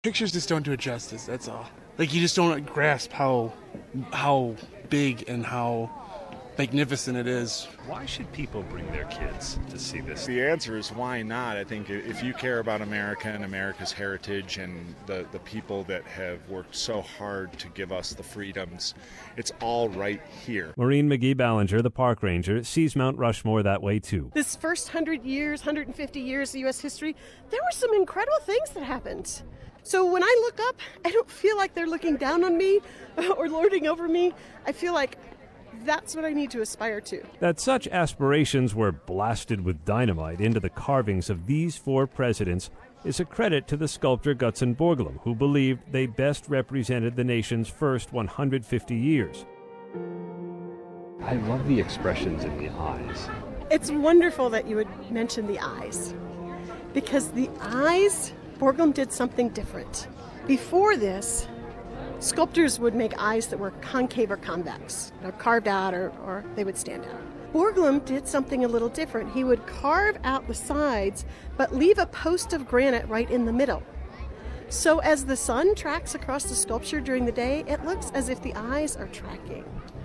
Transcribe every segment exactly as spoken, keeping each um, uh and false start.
Pictures just don't do it justice, that's all. Like, you just don't grasp how how big and how magnificent it is. Why should people bring their kids to see this? The answer is why not? I think if you care about America and America's heritage and the, the people that have worked so hard to give us the freedoms, it's all right here. Maureen McGee Ballinger, the park ranger, sees Mount Rushmore that way too. This first one hundred years, one hundred fifty years of U S history, there were some incredible things that happened. So when I look up, I don't feel like they're looking down on me or lording over me. I feel like that's what I need to aspire to. That such aspirations were blasted with dynamite into the carvings of these four presidents is a credit to the sculptor Gutzon Borglum, who believed they best represented the nation's first one hundred fifty years. I love the expressions in the eyes. It's wonderful that you would mention the eyes, because the eyes, Borglum did something different. Before this, sculptors would make eyes that were concave or convex, you know, carved out or, or they would stand out. Borglum did something a little different. He would carve out the sides, but leave a post of granite right in the middle. So as the sun tracks across the sculpture during the day, it looks as if the eyes are tracking.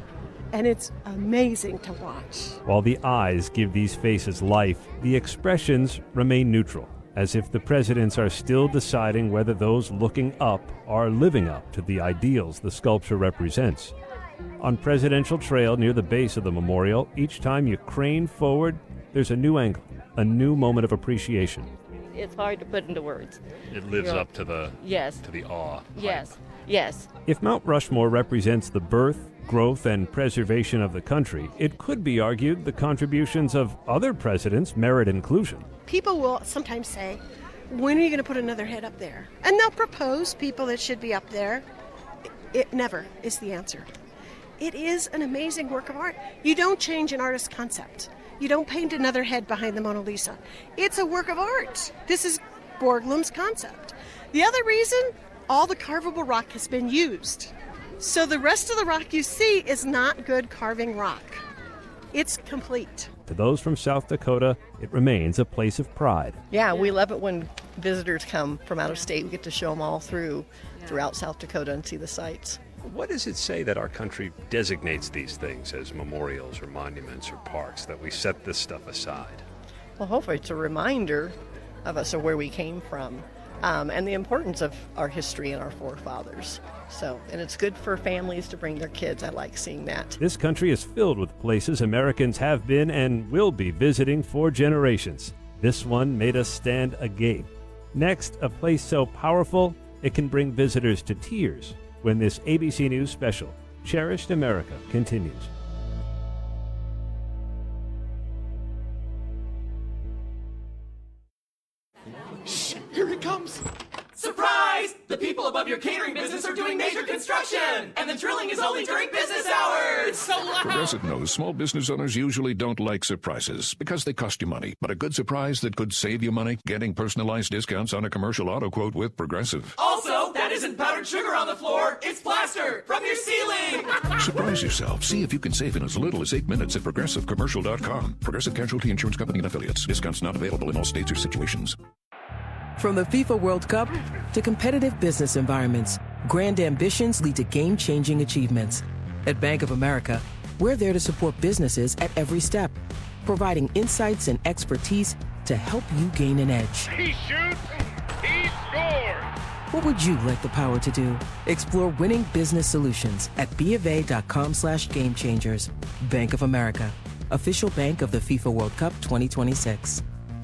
And it's amazing to watch. While the eyes give these faces life, the expressions remain neutral, as if the presidents are still deciding whether those looking up are living up to the ideals the sculpture represents. On Presidential Trail near the base of the memorial, each time you crane forward, there's a new angle, a new moment of appreciation. It's hard to put into words. It lives You're, up to the yes. to the awe. Yes, hype. yes. If Mount Rushmore represents the birth, growth, and preservation of the country, it could be argued the contributions of other presidents merit inclusion. People will sometimes say, when are you going to put another head up there? And they'll propose people that should be up there. It never is the answer. It is an amazing work of art. You don't change an artist's concept. You don't paint another head behind the Mona Lisa. It's a work of art. This is Borglum's concept. The other reason, all the carvable rock has been used. So the rest of the rock you see is not good carving rock. It's complete. To those from South Dakota, it remains a place of pride. Yeah, we love it when visitors come from out of state. We get to show them all through, throughout South Dakota and see the sights. What does it say that our country designates these things as memorials or monuments or parks, that we set this stuff aside? Well, hopefully it's a reminder of us of where we came from um, and the importance of our history and our forefathers. So, and it's good for families to bring their kids. I like seeing that. This country is filled with places Americans have been and will be visiting for generations. This one made us stand agape. Next, a place so powerful it can bring visitors to tears when this A B C News special, Cherished America, continues. Shh! Here it comes! Surprise! The people above your catering business are doing major construction! And the drilling is only during business hours! It's so loud! Progressive knows small business owners usually don't like surprises because they cost you money. But a good surprise that could save you money? Getting personalized discounts on a commercial auto quote with Progressive. Also, that isn't powdered sugar on the floor, it's plaster from your ceiling! Surprise yourself. See if you can save in as little as eight minutes at progressive commercial dot com. Progressive Casualty Insurance Company and Affiliates. Discounts not available in all states or situations. From the FIFA World Cup to competitive business environments, grand ambitions lead to game-changing achievements. At Bank of America, we're there to support businesses at every step, providing insights and expertise to help you gain an edge. He shoots, he scores! What would you like the power to do? Explore winning business solutions at bofa.com slash game changers. Bank of America, official bank of the FIFA World Cup twenty twenty-six.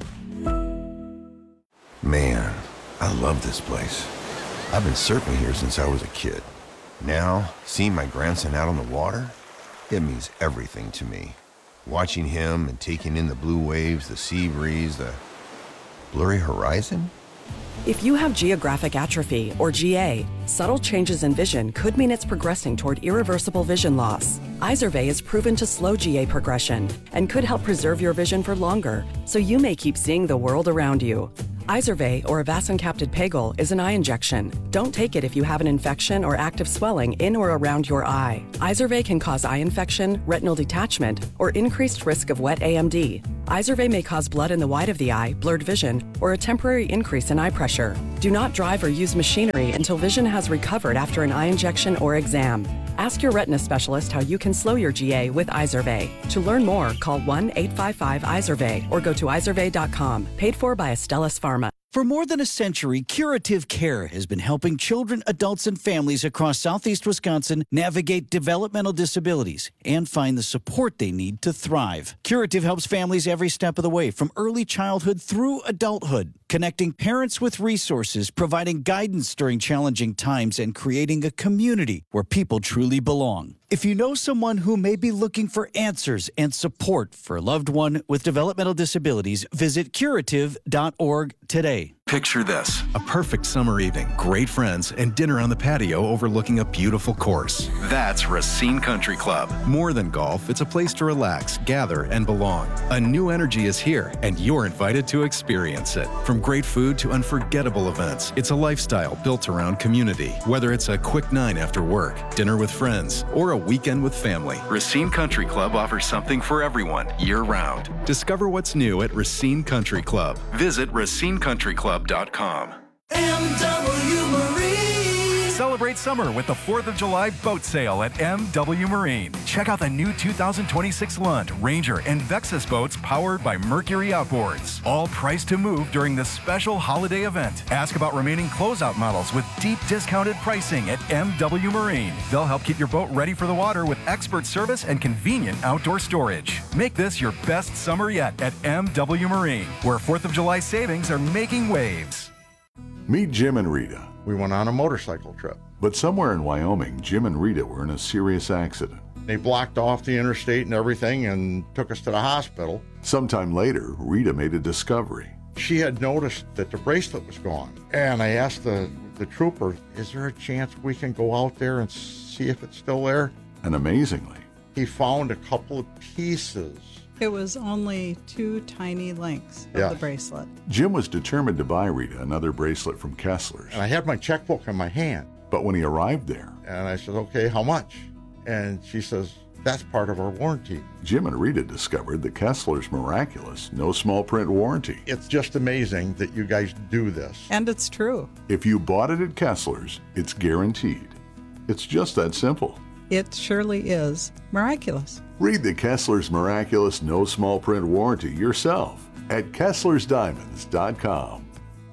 Man, I love this place. I've been surfing here since I was a kid. Now, seeing my grandson out on the water, it means everything to me. Watching him and taking in the blue waves, the sea breeze, the blurry horizon. If you have geographic atrophy, or G A, subtle changes in vision could mean it's progressing toward irreversible vision loss. Izervay is proven to slow G A progression and could help preserve your vision for longer, so you may keep seeing the world around you. Izervay, or avacincaptad pegol, is an eye injection. Don't take it if you have an infection or active swelling in or around your eye. Izervay can cause eye infection, retinal detachment, or increased risk of wet A M D. Izervay may cause blood in the white of the eye, blurred vision, or a temporary increase in eye pressure. Do not drive or use machinery until vision has recovered after an eye injection or exam. Ask your retina specialist how you can slow your G A with Izervay. To learn more, call one eight five five Izervay or go to izervay dot com. Paid for by Astellas Pharma. For more than a century, Curative Care has been helping children, adults, and families across southeast Wisconsin navigate developmental disabilities and find the support they need to thrive. Curative helps families every step of the way, from early childhood through adulthood, connecting parents with resources, providing guidance during challenging times, and creating a community where people truly belong. If you know someone who may be looking for answers and support for a loved one with developmental disabilities, visit curative dot org today. Picture this, a perfect summer evening, great friends, and dinner on the patio overlooking a beautiful course. That's Racine Country Club. More than golf, it's a place to relax, gather, and belong. A new energy is here, and you're invited to experience it. From great food to unforgettable events, it's a lifestyle built around community. Whether it's a quick nine after work, dinner with friends, or a weekend with family, Racine Country Club offers something for everyone, year-round. Discover what's new at Racine Country Club. Visit racine country club dot com. M W Marine. Celebrate summer with the fourth of July boat sale at M W Marine. Check out the new two thousand twenty-six Lund, Ranger, and Vexus boats powered by Mercury Outboards. All priced to move during this special holiday event. Ask about remaining closeout models with deep discounted pricing at M W Marine. They'll help keep your boat ready for the water with expert service and convenient outdoor storage. Make this your best summer yet at M W Marine, where fourth of July savings are making waves. Meet Jim and Rita. We went on a motorcycle trip. But somewhere in Wyoming, Jim and Rita were in a serious accident. They blocked off the interstate and everything and took us to the hospital. Sometime later, Rita made a discovery. She had noticed that the bracelet was gone. And I asked the, the trooper, is there a chance we can go out there and see if it's still there? And amazingly, he found a couple of pieces. It was only two tiny links of yeah. the bracelet. Jim was determined to buy Rita another bracelet from Kessler's. And I had my checkbook in my hand. But when he arrived there... And I said, okay, how much? And she says, that's part of our warranty. Jim and Rita discovered that Kessler's miraculous, no small print warranty. It's just amazing that you guys do this. And it's true. If you bought it at Kessler's, it's guaranteed. It's just that simple. It surely is miraculous. Read the Kessler's Miraculous No Small Print Warranty yourself at Kesslers Diamonds dot com.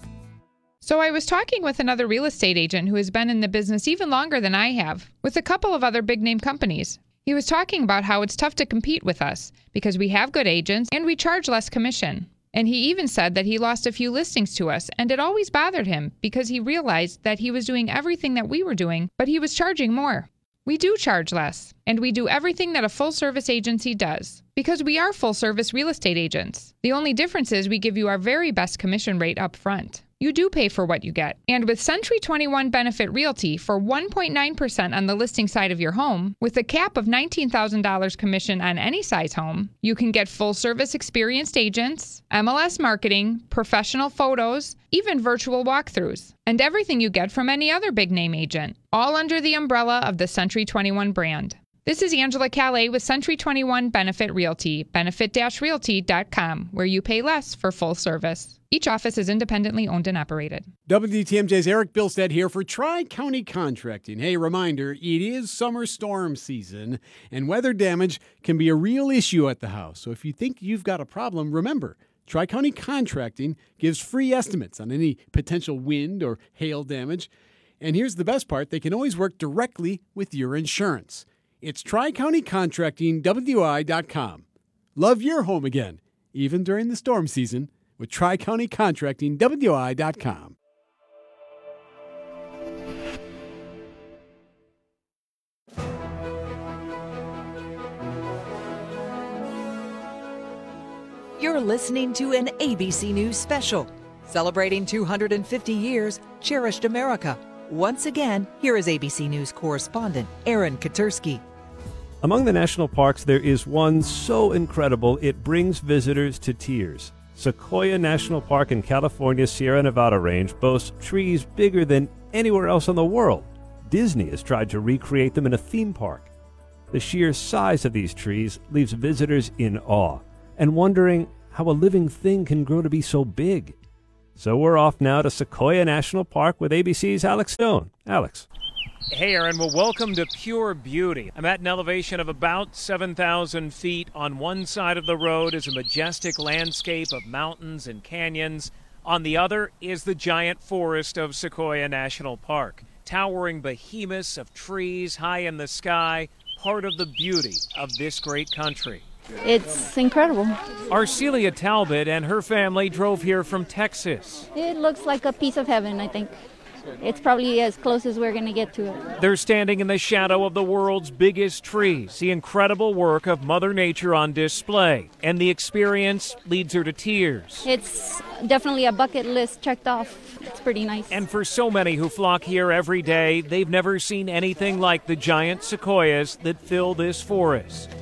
So I was talking with another real estate agent who has been in the business even longer than I have, with a couple of other big-name companies. He was talking about how it's tough to compete with us because we have good agents and we charge less commission. And he even said that he lost a few listings to us, and it always bothered him because he realized that he was doing everything that we were doing, but he was charging more. We do charge less, and we do everything that a full-service agency does, because we are full-service real estate agents. The only difference is we give you our very best commission rate up front. You do pay for what you get. And with Century twenty-one Benefit Realty for one point nine percent on the listing side of your home, with a cap of nineteen thousand dollars commission on any size home, you can get full-service experienced agents, M L S marketing, professional photos, even virtual walkthroughs, and everything you get from any other big-name agent, all under the umbrella of the Century twenty-one brand. This is Angela Calais with Century twenty-one Benefit Realty, benefit dash realty dot com, where you pay less for full service. Each office is independently owned and operated. W T M J's Eric Bilstead here for Tri-County Contracting. Hey, reminder, it is summer storm season, and weather damage can be a real issue at the house. So if you think you've got a problem, remember, Tri-County Contracting gives free estimates on any potential wind or hail damage. And here's the best part, they can always work directly with your insurance. It's Tri-County Contracting W I dot com. Love your home again, even during the storm season, with Tri-County Contracting W I dot com. You're listening to an A B C News special, celebrating two hundred fifty years, Cherished America. Once again, here is A B C News correspondent Aaron Katersky. Among the national parks, there is one so incredible it brings visitors to tears. Sequoia National Park in California's Sierra Nevada range boasts trees bigger than anywhere else in the world. Disney has tried to recreate them in a theme park. The sheer size of these trees leaves visitors in awe and wondering how a living thing can grow to be so big. So we're off now to Sequoia National Park with A B C's Alex Stone. Alex. Hey, Aaron. Well, welcome to Pure Beauty. I'm at an elevation of about seven thousand feet. On one side of the road is a majestic landscape of mountains and canyons. On the other is the giant forest of Sequoia National Park. Towering behemoths of trees high in the sky, part of the beauty of this great country. It's incredible. Arcelia Talbot and her family drove here from Texas. It looks like a piece of heaven, I think. It's probably as close as we're going to get to it. They're standing in the shadow of the world's biggest trees, the incredible work of Mother Nature on display. And the experience leads her to tears. It's definitely a bucket list checked off. It's pretty nice. And for so many who flock here every day, they've never seen anything like the giant sequoias that fill this forest.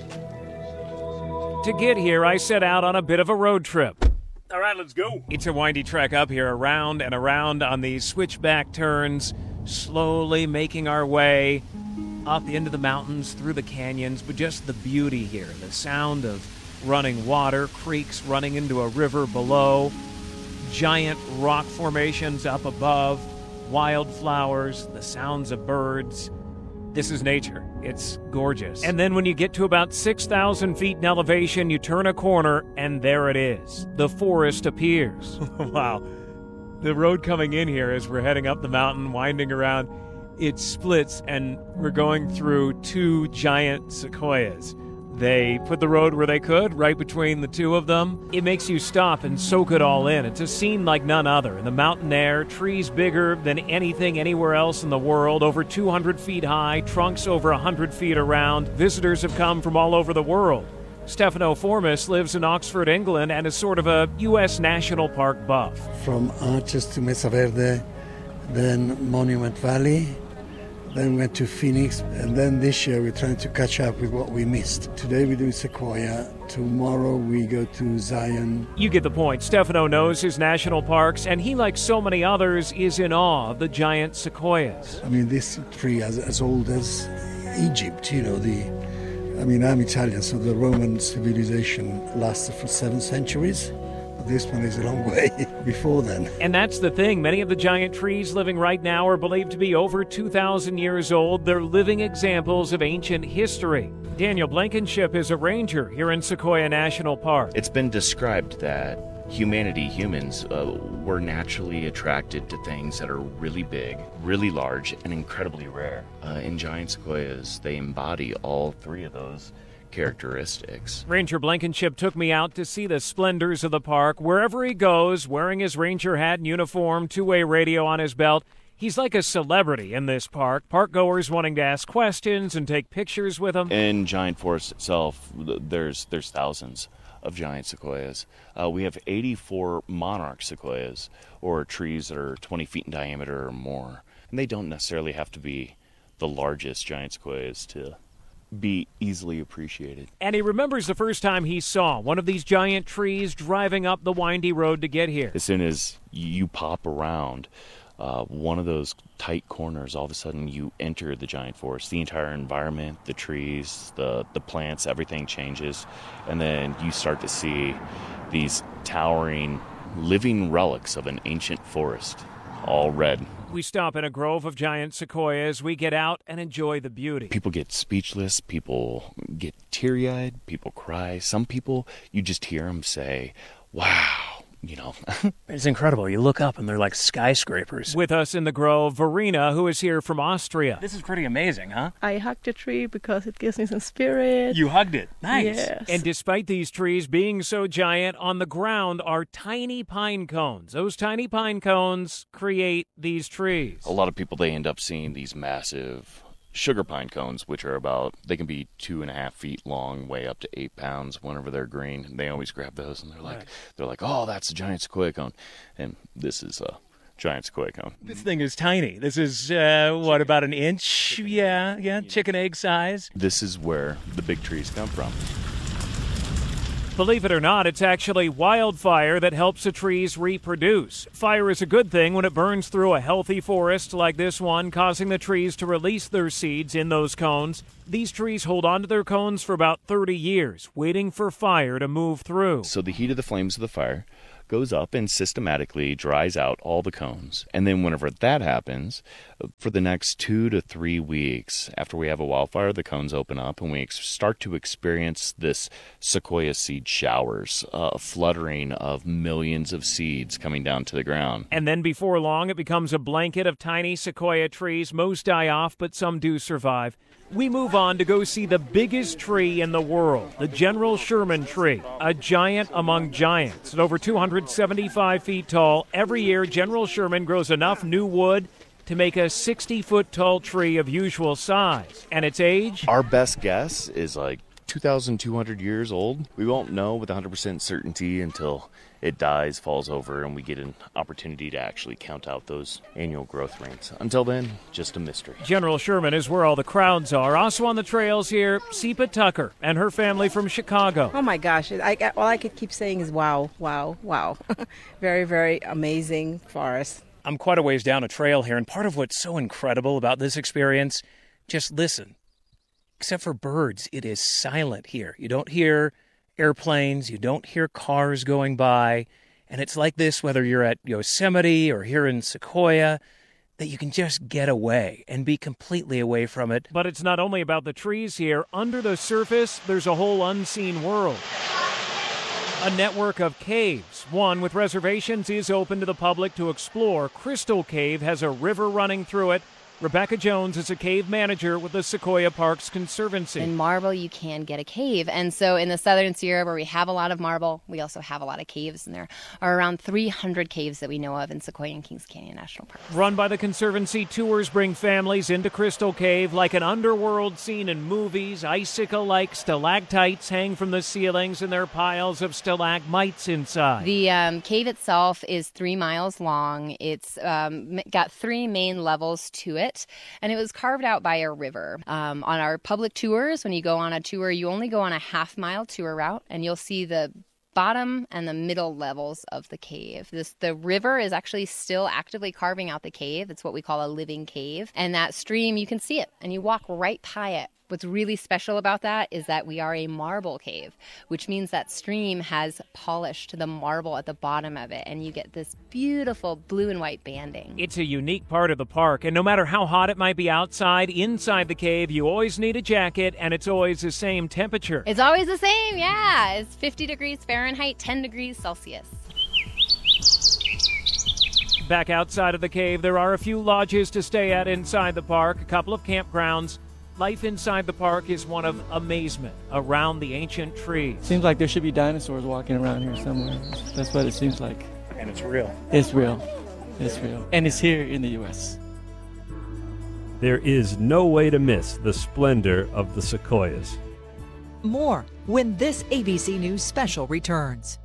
To get here, I set out on a bit of a road trip. All right, let's go. It's a windy trek up here, around and around on these switchback turns, slowly making our way up into the mountains, through the canyons, but just the beauty here, the sound of running water, creeks running into a river below, giant rock formations up above, wildflowers, the sounds of birds. This is nature. It's gorgeous. And then when you get to about six thousand feet in elevation, you turn a corner, and there it is. The forest appears. Wow. The road coming in here as we're heading up the mountain, winding around, it splits, and we're going through two giant sequoias. They put the road where they could, right between the two of them. It makes you stop and soak it all in. It's a scene like none other. In the mountain air, trees bigger than anything anywhere else in the world, over two hundred feet high, trunks over one hundred feet around. Visitors have come from all over the world. Stefano Formis lives in Oxford, England, and is sort of a U S National Park buff. From Arches to Mesa Verde, then Monument Valley, then went to Phoenix, and then this year we're trying to catch up with what we missed. Today we do Sequoia, tomorrow we go to Zion. You get the point. Stefano knows his national parks, and he, like so many others, is in awe of the giant sequoias. I mean, this tree is as old as Egypt, you know, the, I mean, I'm Italian, so the Roman civilization lasted for seven centuries. This one is a long way before then. And that's the thing. Many of the giant trees living right now are believed to be over two thousand years old. They're living examples of ancient history. Daniel Blankenship is a ranger here in Sequoia National Park. It's been described that humanity, humans, uh, were naturally attracted to things that are really big, really large, and incredibly rare. Uh, in giant sequoias, they embody all three of those characteristics. Ranger Blankenship took me out to see the splendors of the park. Wherever he goes, wearing his ranger hat and uniform, two-way radio on his belt, he's like a celebrity in this park. Park goers wanting to ask questions and take pictures with him. In Giant Forest itself, there's there's thousands of giant sequoias. Uh, we have eighty-four monarch sequoias, or trees that are twenty feet in diameter or more. And they don't necessarily have to be the largest giant sequoias to be easily appreciated. And he remembers the first time he saw one of these giant trees driving up the windy road to get here. As soon as you pop around uh, one of those tight corners, all of a sudden you enter the giant forest. The entire environment, the trees, the, the plants, everything changes. And then you start to see these towering, living relics of an ancient forest, all red. We stop in a grove of giant sequoias. We get out and enjoy the beauty. People get speechless. People get teary-eyed. People cry. Some people, you just hear them say, wow. You know, it's incredible. You look up and they're like skyscrapers. With us in the grove, Verena, who is here from Austria. This is pretty amazing, huh? I hugged the tree because it gives me some spirit. You hugged it. Nice. Yes. And despite these trees being so giant, on the ground are tiny pine cones. Those tiny pine cones create these trees. A lot of people, they end up seeing these massive sugar pine cones, which are about, they can be two and a half feet long, weigh up to eight pounds whenever they're green. And they always grab those and they're like, right. they're like, oh, that's a giant sequoia cone. And this is a giant sequoia cone. This thing is tiny. This is, uh, what, about an inch? Yeah, yeah, chicken egg size. This is where the big trees come from. Believe it or not, it's actually wildfire that helps the trees reproduce. Fire is a good thing when it burns through a healthy forest like this one, causing the trees to release their seeds in those cones. These trees hold on to their cones for about thirty years, waiting for fire to move through. So the heat of the flames of the fire goes up and systematically dries out all the cones. And then whenever that happens, for the next two to three weeks after we have a wildfire, the cones open up and we ex- start to experience this sequoia seed showers, a fluttering of millions of seeds coming down to the ground. And then before long, it becomes a blanket of tiny sequoia trees. Most die off, but some do survive. We move on to go see the biggest tree in the world, the General Sherman tree, a giant among giants. At over two hundred seventy-five feet tall, every year General Sherman grows enough new wood to make a sixty-foot tall tree of usual size. And its age? Our best guess is like two thousand two hundred years old. We won't know with one hundred percent certainty until it dies, falls over, and we get an opportunity to actually count out those annual growth rates. Until then, just a mystery. General Sherman is where all the crowds are. Also on the trails here, Sepa Tucker and her family from Chicago. Oh my gosh, I, I, all I could keep saying is wow, wow, wow. Very, very amazing forest. I'm quite a ways down a trail here, and part of what's so incredible about this experience, just listen. Except for birds, it is silent here. You don't hear airplanes, you don't hear cars going by, and it's like this whether you're at Yosemite or here in Sequoia, that you can just get away and be completely away from it. But it's not only about the trees here. Under the surface, there's a whole unseen world. A network of caves. One with reservations is open to the public to explore. Crystal Cave has a river running through it. Rebecca Jones is a cave manager with the Sequoia Parks Conservancy. In marble, you can get a cave. And so in the Southern Sierra, where we have a lot of marble, we also have a lot of caves. And there are around three hundred caves that we know of in Sequoia and Kings Canyon National Park. Run by the Conservancy, tours bring families into Crystal Cave like an underworld scene in movies. Icicle-like stalactites hang from the ceilings, and there are piles of stalagmites inside. The um, cave itself is three miles long. It's um, got three main levels to it. And it was carved out by a river. Um, on our public tours, when you go on a tour, you only go on a half mile tour route, and you'll see the bottom and the middle levels of the cave. This the river is actually still actively carving out the cave. It's what we call a living cave. And that stream, you can see it, and you walk right by it. What's really special about that is that we are a marble cave, which means that stream has polished the marble at the bottom of it, and you get this beautiful blue and white banding. It's a unique part of the park, and no matter how hot it might be outside, inside the cave, you always need a jacket, and it's always the same temperature. It's always the same, yeah. It's fifty degrees Fahrenheit, ten degrees Celsius. Back outside of the cave, there are a few lodges to stay at inside the park, a couple of campgrounds. Life inside the park is one of amazement around the ancient trees. Seems like there should be dinosaurs walking around here somewhere. That's what it seems like. And it's real. It's real. It's real. And it's here in the U S There is no way to miss the splendor of the sequoias. More when this A B C News special returns.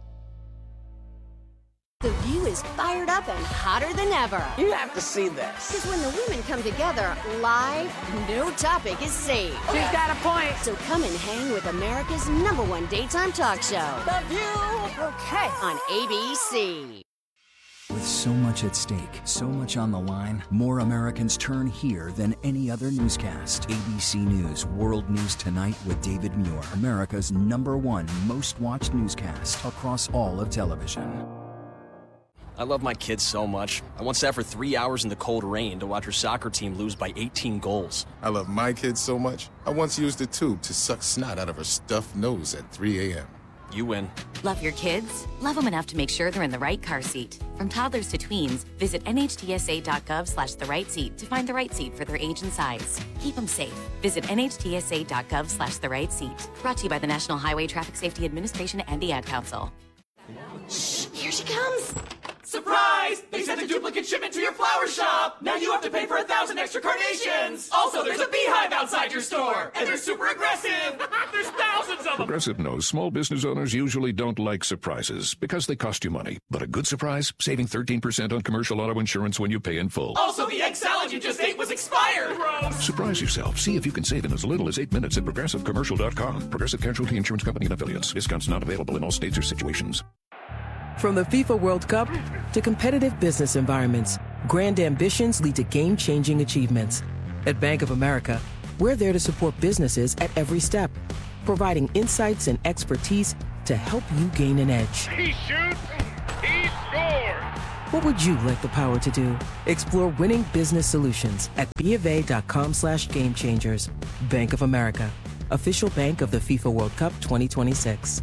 The View is fired up and hotter than ever. You have to see this. Because when the women come together live, no topic is safe. She's got a point. So come and hang with America's number one daytime talk show. The View. Okay. On A B C. With so much at stake, so much on the line, more Americans turn here than any other newscast. A B C News World News Tonight with David Muir, America's number one most watched newscast across all of television. I love my kids so much. I once sat for three hours in the cold rain to watch her soccer team lose by eighteen goals. I love my kids so much, I once used a tube to suck snot out of her stuffed nose at three a.m. You win. Love your kids? Love them enough to make sure they're in the right car seat. From toddlers to tweens, visit N H T S A dot gov slash the right seat to find the right seat for their age and size. Keep them safe. Visit N H T S A dot gov slash the right seat. Brought to you by the National Highway Traffic Safety Administration and the Ad Council. Shh, here she comes. Surprise! They sent a duplicate shipment to your flower shop! Now you have to pay for a thousand extra carnations! Also, there's a beehive outside your store! And they're super aggressive! There's thousands of them! Progressive knows small business owners usually don't like surprises because they cost you money. But a good surprise? Saving thirteen percent on commercial auto insurance when you pay in full. Also, the egg salad you just ate was expired! Gross! Surprise yourself. See if you can save in as little as eight minutes at progressive commercial dot com. Progressive Casualty Insurance Company and affiliates. Discounts not available in all states or situations. From the FIFA World Cup to competitive business environments, grand ambitions lead to game-changing achievements. At Bank of America, we're there to support businesses at every step, providing insights and expertise to help you gain an edge. He shoots, he scores! What would you like the power to do? Explore winning business solutions at BofA.com slash game changers. Bank of America, official bank of the FIFA World Cup twenty twenty-six.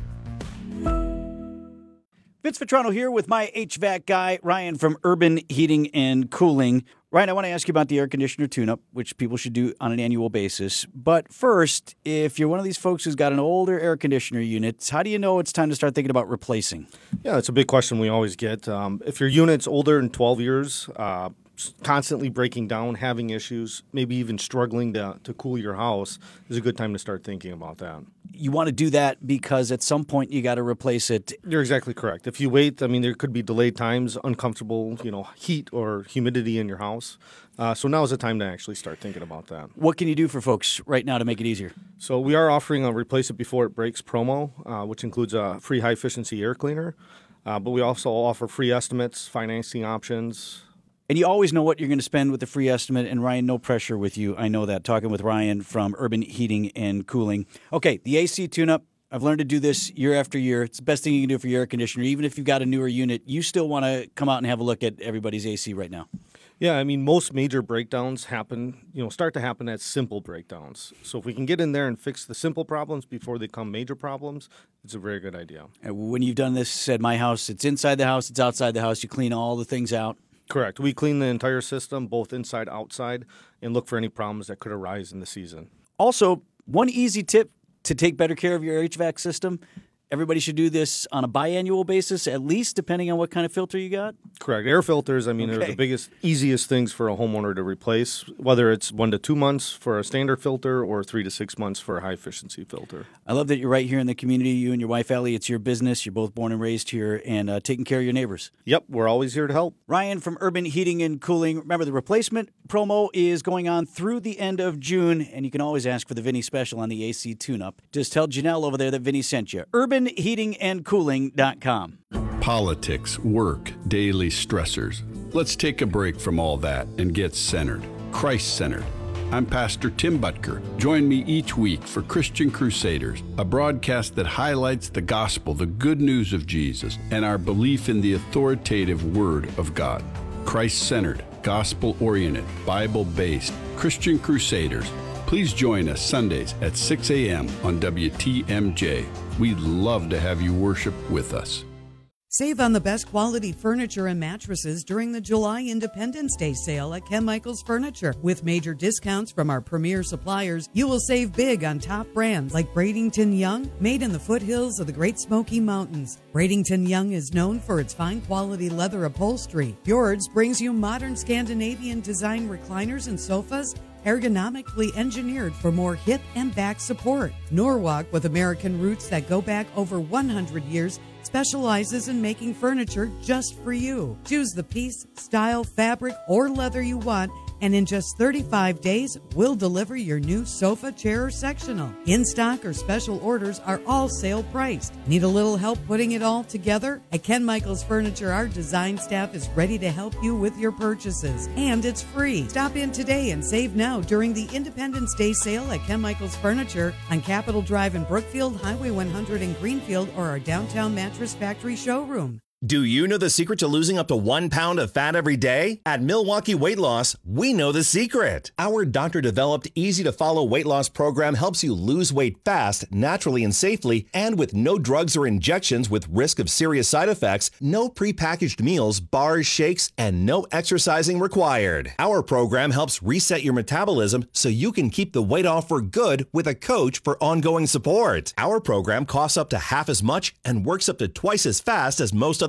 Vince Vitrano here with my H V A C guy, Ryan from Urban Heating and Cooling. Ryan, I want to ask you about the air conditioner tune-up, which people should do on an annual basis. But first, if you're one of these folks who's got an older air conditioner unit, how do you know it's time to start thinking about replacing? Yeah, it's a big question we always get. Um, if your unit's older than twelve years, uh, constantly breaking down, having issues, maybe even struggling to, to cool your house, is a good time to start thinking about that. You want to do that because at some point you got to replace it. You're exactly correct. If you wait, I mean, there could be delayed times, uncomfortable, you know, heat or humidity in your house. Uh, so now is the time to actually start thinking about that. What can you do for folks right now to make it easier? So we are offering a Replace It Before It Breaks promo, uh, which includes a free high-efficiency air cleaner. Uh, but we also offer free estimates, financing options. And you always know what you're going to spend with the free estimate. And Ryan, no pressure with you. I know that. Talking with Ryan from Urban Heating and Cooling. Okay, the A C tune-up. I've learned to do this year after year. It's the best thing you can do for your air conditioner. Even if you've got a newer unit, you still want to come out and have a look at everybody's A C right now. Yeah, I mean, most major breakdowns happen, you know, start to happen as simple breakdowns. So if we can get in there and fix the simple problems before they become major problems, it's a very good idea. And when you've done this at my house, it's inside the house, it's outside the house. You clean all the things out. Correct. We clean the entire system, both inside, outside, and look for any problems that could arise in the season. Also, one easy tip to take better care of your H V A C system. Everybody should do this on a biannual basis, at least, depending on what kind of filter you got? Correct. Air filters, I mean, okay. They're the biggest, easiest things for a homeowner to replace, whether it's one to two months for a standard filter or three to six months for a high-efficiency filter. I love that you're right here in the community. You and your wife, Allie, it's your business. You're both born and raised here and uh, taking care of your neighbors. Yep, we're always here to help. Ryan from Urban Heating and Cooling. Remember, the replacement promo is going on through the end of June, and you can always ask for the Vinny special on the A C tune-up. Just tell Janelle over there that Vinny sent you. urban heating and cooling dot com. Politics, work, daily stressors. Let's take a break from all that and get centered. Christ-centered. I'm Pastor Tim Butker. Join me each week for Christian Crusaders, a broadcast that highlights the gospel, the good news of Jesus, and our belief in the authoritative Word of God. Christ-centered, gospel-oriented, Bible-based Christian Crusaders. Please join us Sundays at six a.m. on W T M J. We'd love to have you worship with us. Save on the best quality furniture and mattresses during the July Independence Day sale at Ken Michaels Furniture. With major discounts from our premier suppliers, you will save big on top brands like Bradington Young, made in the foothills of the Great Smoky Mountains. Bradington Young is known for its fine quality leather upholstery. Fjords brings you modern Scandinavian design recliners and sofas, ergonomically engineered for more hip and back support. Norwalk, with American roots that go back over one hundred years, specializes in making furniture just for you. Choose the piece, style, fabric, or leather you want, and in just thirty-five days, we'll deliver your new sofa, chair, or sectional. In-stock or special orders are all sale priced. Need a little help putting it all together? At Ken Michaels Furniture, our design staff is ready to help you with your purchases, and it's free. Stop in today and save now during the Independence Day sale at Ken Michaels Furniture on Capitol Drive in Brookfield, Highway one hundred in Greenfield, or our downtown Mattress Factory showroom. Do you know the secret to losing up to one pound of fat every day? At Milwaukee Weight Loss, we know the secret. Our doctor-developed, easy-to-follow weight loss program helps you lose weight fast, naturally and safely, and with no drugs or injections with risk of serious side effects, no prepackaged meals, bars, shakes, and no exercising required. Our program helps reset your metabolism so you can keep the weight off for good with a coach for ongoing support. Our program costs up to half as much and works up to twice as fast as most other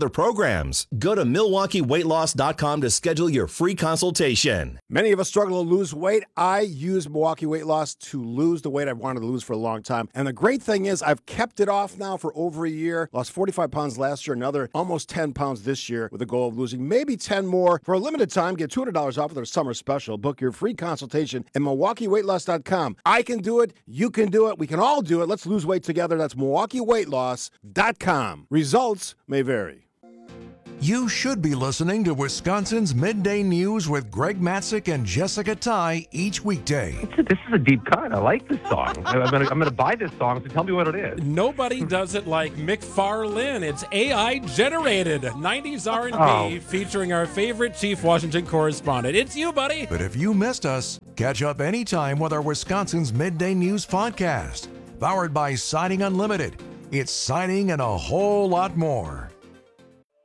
other programs. Go to Milwaukee Weight Loss dot com to schedule your free consultation. Many of us struggle to lose weight. I use Milwaukee Weight Loss to lose the weight I've wanted to lose for a long time. And the great thing is I've kept it off now for over a year. Lost forty-five pounds last year, another almost ten pounds this year with the goal of losing maybe ten more. For a limited time, get two hundred dollars off of their summer special. Book your free consultation at Milwaukee Weight Loss dot com. I can do it. You can do it. We can all do it. Let's lose weight together. That's Milwaukee Weight Loss dot com. Results may vary. You should be listening to Wisconsin's Midday News with Greg Matzik and Jessica Ty each weekday. This is a deep cut. I like this song. I'm going to I'm to buy this song, so tell me what it is. Nobody does it like McFarlane. It's A I generated nineties R and B Oh. featuring our favorite Chief Washington correspondent. It's you, buddy. But if you missed us, catch up anytime with our Wisconsin's Midday News podcast. Powered by Siding Unlimited. It's siding and a whole lot more.